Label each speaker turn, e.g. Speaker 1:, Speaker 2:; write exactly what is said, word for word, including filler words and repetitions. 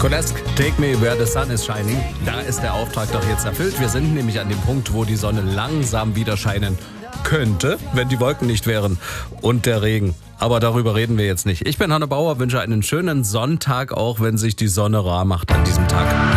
Speaker 1: Kolesk, Take Me Where the Sun is Shining. Da ist der Auftrag doch jetzt erfüllt. Wir sind nämlich an dem Punkt, wo die Sonne langsam wieder scheinen könnte, wenn die Wolken nicht wären und der Regen. Aber darüber reden wir jetzt nicht. Ich bin Hanne Bauer, wünsche einen schönen Sonntag, auch wenn sich die Sonne rar macht an diesem Tag.